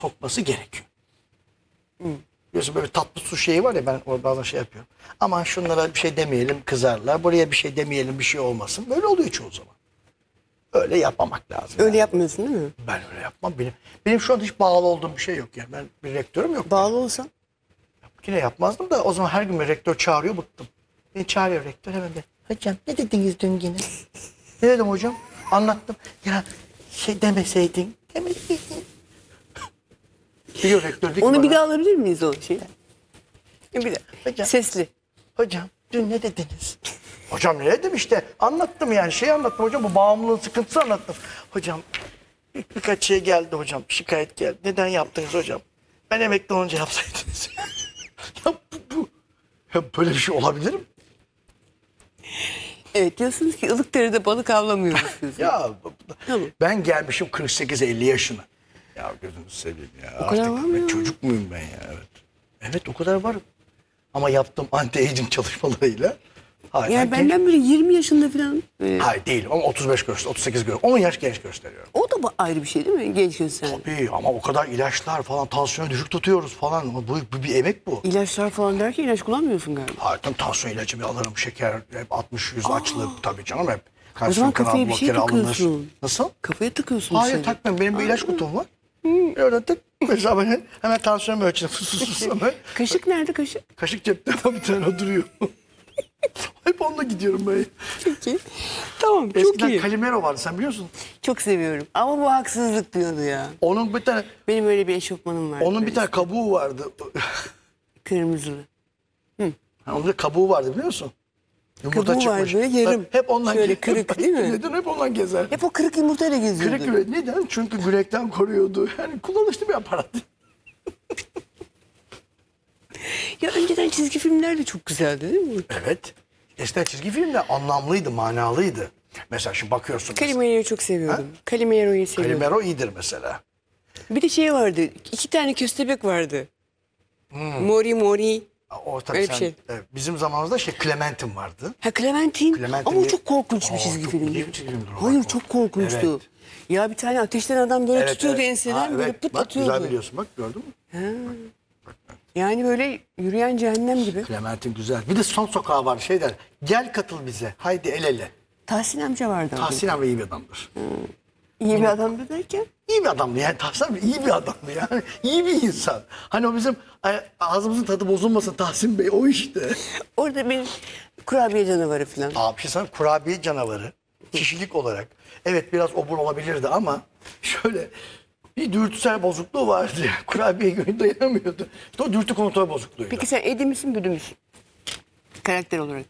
sokması gerekiyor. Biliyorsun böyle tatlı su şeyi var ya, ben orada bazen şey yapıyorum. Aman şunlara bir şey demeyelim kızarlar. Buraya bir şey demeyelim bir şey olmasın. Böyle oluyor çoğu zaman. Öyle yapmamak lazım. Öyle yani. yapmıyorsun değil mi? Ben öyle yapmam. Benim şu an hiç bağlı olduğum bir şey yok yani. Ben bir rektörüm yok. Bağlı olsan. Yine yapmazdım da o zaman her gün bir rektör çağırıyor, bıktım. Beni çağırıyor rektör hemen de. Hocam ne dediniz dün yine? Ne dedim hocam? Anlattım. Ya şey demeseydin. Demeseydin. Diyor rektör. dedi ki Onu bir bana, daha alabilir miyiz o şeyi? Bir de Hocam. sesli. Hocam dün ne dediniz? Hocam ne dedim işte. Anlattım yani şey anlattım hocam. Bu bağımlılığın sıkıntısı anlattım. Hocam birkaç şey geldi hocam. Şikayet geldi. Neden yaptınız hocam? Ben emekli olunca yapsaydınız. Ya ya böyle bir şey olabilir mi? Evet, diyorsunuz ki Ilıkdere'de balık avlamıyoruz diyorsunuz. Ya Tamam. ben gelmişim 48-50 yaşına. Ya gözünü seveyim ya. O kadar var mı ya? Çocuk muyum ben ya? Evet. Evet o kadar varım. Ama yaptığım anti-aging çalışmalarıyla hala Yani genç. benden böyle 20 yaşında falan. Hayır değil ama 35 gösteriyor, 38 gösteriyor. 10 yaş genç gösteriyor. O da ayrı bir şey değil mi? Genç gösteren. Tabii ama o kadar ilaçlar falan, tansiyonu düşük tutuyoruz falan. Ama bu bir emek bu. İlaçlar falan derken ilaç kullanmıyorsun galiba. Hayır tabii tansiyon ilacı bir alırım, şeker hep 60-100 açlık tabii canım hep. O zaman kafaya bir şey blokeri alınır. takıyorsun. Nasıl? Kafaya takıyorsun. Hayır seni. takmıyorum. Benim bir ilaç kutum var. Öyle tık. Mesela ben hemen tansiyonumu ölçüyorum. Fıs fıs fıs hemen. Kaşık nerede kaşık? Kaşık cepte ama bir tane o duruyor. Hep onunla gidiyorum ben. Peki. Tamam, çok Eskiden iyi. Calimero vardı, sen biliyorsun. Çok seviyorum. Ama bu haksızlık diyordu ya. Onun bir tane Benim öyle bir eşofmanım vardı. kabuğu vardı. Kırmızılı. Onun bir kabuğu vardı biliyor musun? Yumurta Kabuğu çıkmış. var böyle yarım. Hep ondan Şöyle gezer. kırık değil mi? Neden hep ondan gezer? Hep o kırık yumurtayla geziyordu. Kırık yürek. Neden? Çünkü gürekten koruyordu. Yani kullanışlı bir aparat. Ya önceden çizgi filmler de çok güzeldi değil mi? Evet. Eskiden çizgi filmler anlamlıydı, manalıydı. Mesela şimdi bakıyorsun. Calimero'yu çok seviyordum. Calimero'yu seviyordum. Calimero iyidir mesela. Bir de şey vardı. 2 tane köstebek vardı. Mori Mori. O tabii Öyle bir sen, şey. bizim zamanımızda Clementine vardı. Ha, Clementine. Clementine Ama o bir- çok korkunç bir Aa, çizgi çok filmdi. iyi bir çizgi filmdir o. Hayır, Bak o. çok korkunçtu. Evet. Ya bir tane ateşten adam böyle tutuyordu enseden, Ha, böyle evet. pıt Bak, atıyordu. güzel biliyorsun bak gördün mü? Yani böyle yürüyen cehennem gibi. Clementine güzel. Bir de son sokağı var şey der. Gel katıl bize. Haydi el ele. Tahsin amca vardı. orada. Tahsin abi iyi bir adamdır. İyi bir adamdı derken. İyi bir adamdı yani Tahsin abi iyi bir adamdı yani. İyi bir insan. Hani o bizim ağzımızın tadı bozulmasın Tahsin Bey o işte. Orada benim kurabiye canavarı falan. Abi bir şey sana kurabiye canavarı kişilik olarak evet biraz obur olabilirdi ama şöyle bir dürtüsel bozukluğu vardı. Kurabiye gönlü dayanamıyordu. İşte o dürtü kontrol bozukluğuydu. Peki sen Edi misin, Büdü müsün? Karakter olarak.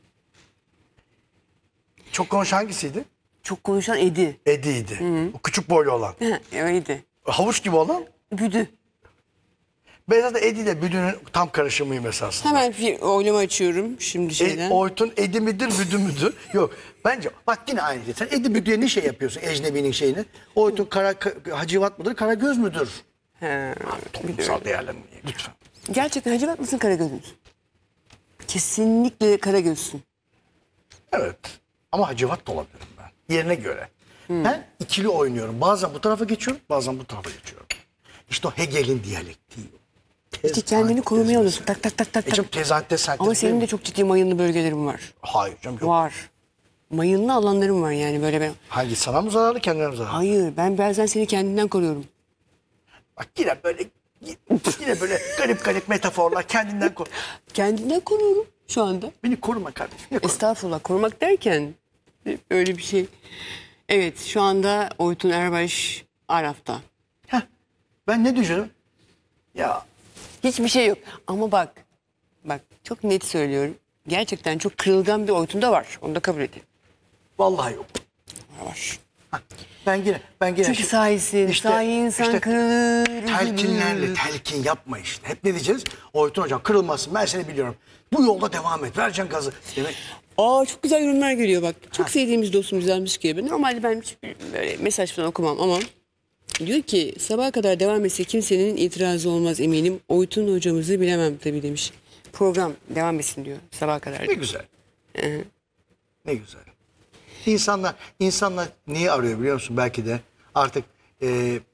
Çok konuşan hangisiydi? Çok konuşan Edi. Eddie'ydi. O küçük boylu olan. Öyleydi. Havuç gibi olan. Büdü. Ben zaten Eddie ile Büdü'nün tam karışımıyım esasında. Hemen bir oylama açıyorum şimdi şeyden. Oytun Edi midir Büdü müdür? Yok. Bence bak yine aynı şey. Sen Edi Büdü'ye ne şey yapıyorsun ecnebinin şeyini? Oytun Hacivat mıdır? Karagöz müdür? Ha, Toplumsal değerlendirmeyi lütfen. gerçekten Hacivat mısın, Karagöz müsün? Kesinlikle Karagöz'sün. Evet. Ama Hacivat da olabilirim ben. Yerine göre. Ben ikili oynuyorum. Bazen bu tarafa geçiyorum, bazen bu tarafa geçiyorum. İşte o Hegel'in diyalektiği. İşte kendini korumaya alıyorsun. Tak tak tak tak tak. Canım tezantes sentez Ama değil senin mi? de çok ciddi mayınlı bölgelerin var. Hayır canım yok. Var. Mayınlı alanlarım var yani böyle ben. Hangi sana mı zararlı kendine mi zararlı? Hayır, ben bazen seni kendinden koruyorum. Bak yine böyle garip garip metaforlar kendinden koru. Kendinden koruyorum şu anda. Beni koruma kardeşim. Ne koruma? Estağfurullah, korumak derken öyle bir şey. Evet, şu anda Oytun Erbaş Araf'ta. Heh, ben ne düşünüyorum? Ya Hiçbir şey yok. Ama bak çok net söylüyorum. Gerçekten çok kırılgan bir Oytun da var. Onu da kabul edeyim. vallahi yok. Var. Ben yine. Çünkü sahisin. Sahi insan kırılır. Telkinlerle telkin yapma işte. Hep ne diyeceğiz? Oytun hocam kırılmasın ben seni biliyorum. Bu yolda devam et. Vereceksin gazı. Demek Aa, çok güzel yorumlar geliyor bak. Çok sevdiğimiz dostumuz yazmış ki. Normalde ben hiç böyle mesaj falan okumam ama diyor ki sabaha kadar devam etse kimsenin itirazı olmaz eminim. Oytun hocamızı bilemem tabii demiş. Program devam etsin diyor sabaha kadar. ne güzel. Ne güzel. İnsanlar neyi arıyor biliyor musun? Belki de artık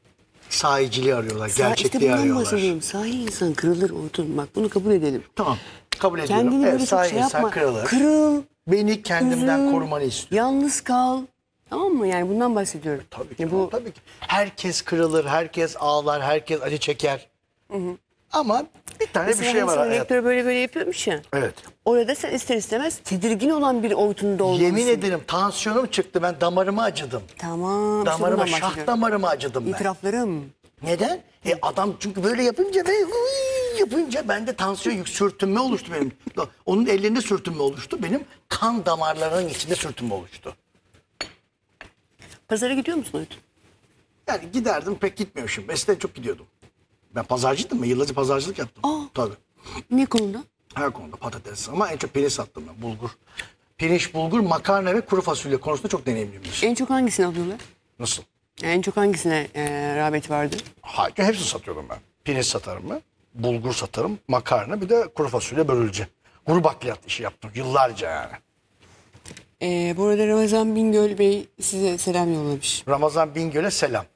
Sahiciliği arıyorlar, İşte gerçekliği bundan arıyorlar. bahsediyorum. Sahi insan kırılır Oytun. Bak bunu kabul edelim. Tamam, kabul ediyorum. Kendini böyle çok sahi şey insan yapma. kırılır. Kırıl, Beni kendimden üzül, korumanı istiyorum. yalnız kal. Tamam mı? Yani bundan bahsediyorum. Tabii ki. Ya bu Tabii ki. Herkes kırılır, herkes ağlar, herkes acı çeker. Ama bir tane mesela bir şey hani var sana hayat. rektör böyle yapıyormuş ya. Evet. Orada sen ister istemez tedirgin olan bir Oytun'da olmalısın. Yemin ederim tansiyonum çıktı. Ben damarıma acıdım. Tamam. işte Damarıma, bundan şah bahsediyorum. damarıma acıdım ben. İtiraflarım. Neden? Adam çünkü böyle yapınca ve yapınca bende tansiyon sürtünme oluştu benim. Onun ellerinde sürtünme oluştu. Benim kan damarlarının içinde sürtünme oluştu. Pazara gidiyor musun Oytun? Yani giderdim pek gitmiyormuşum. Eskiden çok gidiyordum. Ben pazarcıydım ben. Yıllarca pazarcılık yaptım. Tabii. Ne konuda? Her konuda patates ama en çok pirinç sattım ben. Bulgur. Pirinç, bulgur, makarna ve kuru fasulye konusunda çok deneyimliyimdir. En çok hangisini alıyorlar? Nasıl? En çok hangisine rağbet vardı? Hayır, hepsini satıyordum ben. Pirinç satarım ben. Bulgur satarım, makarna bir de kuru fasulye börülce. Kuru bakliyat işi yaptım yıllarca yani. Bu arada Ramazan Bingöl Bey size selam yollamış. Ramazan Bingöl'e selam.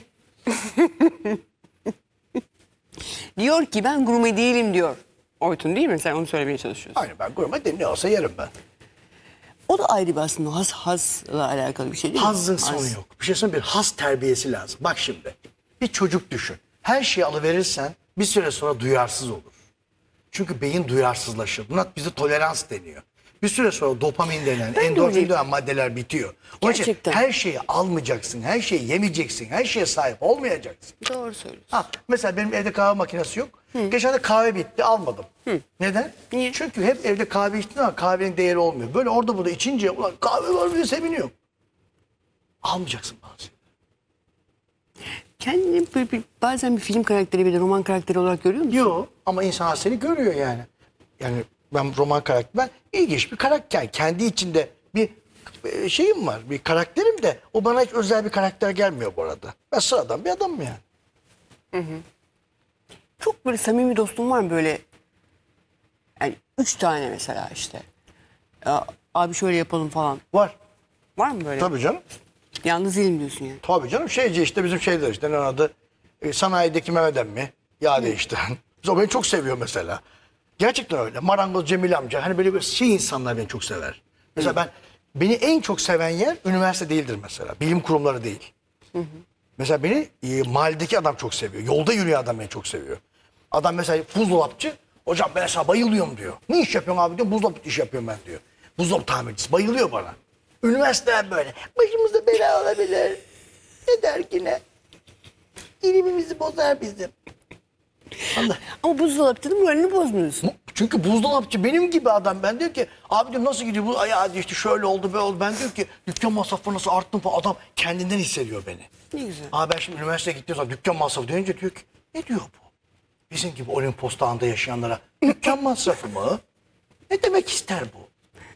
Diyor ki ben gurme değilim diyor. Oytun değil mi? Sen onu söylemeye çalışıyorsun. Aynı ben gurme de ne olsa yerim ben. O da ayrı bir aslında hazla alakalı bir şey değil mi? Hazın sonu yok. Bir şey söyleyeyim, bir haz terbiyesi lazım. Bak şimdi bir çocuk düşün. Her şeyi alıverirsen bir süre sonra duyarsız olur. Çünkü beyin duyarsızlaşır. Buna bize tolerans deniyor. Bir süre sonra dopamin denen, de endorfin öyleyim. denen maddeler bitiyor. Onun için Gerçekten. her şeyi almayacaksın, her şeyi yemeyeceksin, her şeye sahip olmayacaksın. Doğru söylüyorsun. Ha, mesela benim evde kahve makinesi yok. Geçen de kahve bitti almadım. Neden? Niye? Çünkü hep evde kahve içtiğin zaman kahvenin değeri olmuyor. Böyle orada burada içince ulan kahve var diye seviniyor. Almayacaksın bazı. Kendini böyle bazen bir film karakteri bir de roman karakteri olarak görüyor musun? Yok ama insanlar seni görüyor yani. Yani ben roman karakter, ben ilginç bir karakter. Kendi içinde bir şeyim var, bir karakterim de o bana hiç özel bir karakter gelmiyor bu arada. Ben sıradan bir adamım yani. Çok böyle samimi dostum var mı böyle? Yani 3 tane mesela işte. Ya, abi şöyle yapalım falan. Var. Var mı böyle? Tabii canım. Yalnız değilim diyorsun yani. Tabii canım şeyci işte bizim şeyler işte ne adı sanayideki Mehmet emmi yağ değiştiren. O beni çok seviyor mesela. Gerçekten öyle. Marangoz Cemil amca hani böyle bir şey insanlar beni çok sever. Mesela beni en çok seven yer üniversite değildir mesela. Bilim kurumları değil. Mesela beni mahalledeki adam çok seviyor. Yolda yürüyen adam beni çok seviyor. Adam mesela buzdolapçı. Hocam ben mesela bayılıyorum diyor. Ne iş yapıyorsun abi diyor. Buzdolabı iş yapıyorum ben diyor. Buzdolabı tamircisi. Bayılıyor bana. Üniversiteden böyle. Başımızda bela olabilir. Ne der ki ne? İlimimizi bozar bizim. Allah. Ama buzdolapçının moralini bozmuyorsun. Çünkü buzdolapçı benim gibi adam. Ben diyor ki abi diyorum nasıl gidiyor bu ayağı işte şöyle oldu böyle oldu. Ben diyor ki dükkan masrafı nasıl arttı falan. Adam kendinden hissediyor beni. Ne güzel. Abi ben şimdi üniversiteye gittiğim zaman dükkan masrafı deyince diyor ki ne diyor bu? Bizim gibi Olimpos Dağı'nda yaşayanlara dükkan masrafı mı? Ne demek ister bu?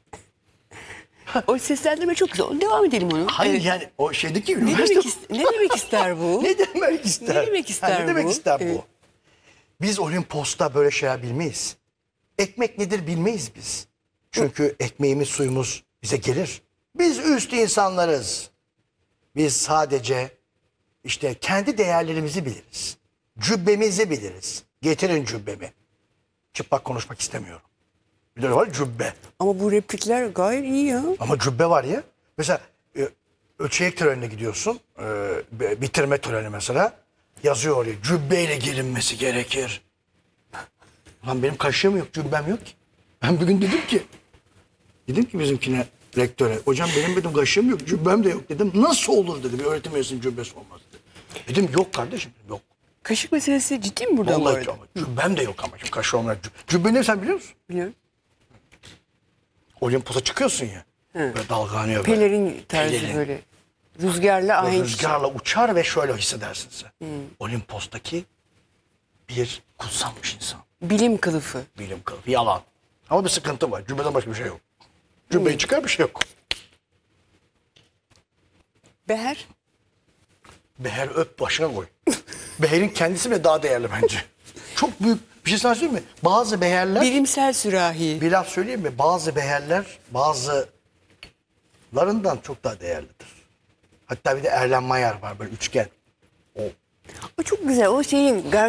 O seslendirme çok güzel. Devam edelim onu. Hayır Evet. yani o şeydeki Ne üniversite... ne demek ister bu? Ne demek ister? Ne demek ister ne demek bu? ister Evet. bu? Biz Olimpos'ta böyle şeyler bilmeyiz. Ekmek nedir bilmeyiz biz. Çünkü ekmeğimiz suyumuz bize gelir. Biz üst insanlarız. Biz sadece işte kendi değerlerimizi biliriz. Cübbemizi biliriz. Getirin cübbemi. Çıplak konuşmak istemiyorum. Bir de var cübbe. Ama bu replikler gayet iyi ya. Ama cübbe var ya. Mesela ölçek törenine gidiyorsun. Bitirme töreni mesela. Yazıyor oraya cübbeyle gelinmesi gerekir. Lan benim kaşığım yok, cübbem yok ki. Ben bugün dedim ki bizimkine rektöre. Hocam benim dedim kaşığım yok, cübbem de yok dedim. Nasıl olur dedi. Bir öğretim üyesinin cübbesi olmaz dedi. Dedim yok kardeşim yok. Kaşık meselesi ciddi mi burada bu Vallahi arada? yok ama cübbem de yok ama. Şimdi kaşığı olmayan cübbe ne sen biliyor musun? Biliyorum. Olimpos'a çıkıyorsun ya. Böyle dalgalanıyor böyle. Pelerin tarzı Pelerin. böyle. Rüzgarla ahenk. Rüzgarla uçar ve şöyle hissedersin sen. Olimpos'taki bir kutsanmış insan. Bilim kılıfı. Bilim kılıfı. Yalan. Ama bir sıkıntı var. Cübbeden başka bir şey yok. Cübbeyi çıkar bir şey yok. Beher. Beher öp başına koy. Beher'in kendisi bile daha değerli bence. Çok büyük bir şey sana söyleyeyim mi? Bazı beherler, Bilimsel sürahi. bir laf söyleyeyim mi? Bazı beherler bazılarından çok daha değerlidir. Hatta bir de Erlen Mayer var böyle üçgen. O O çok güzel. O şeyin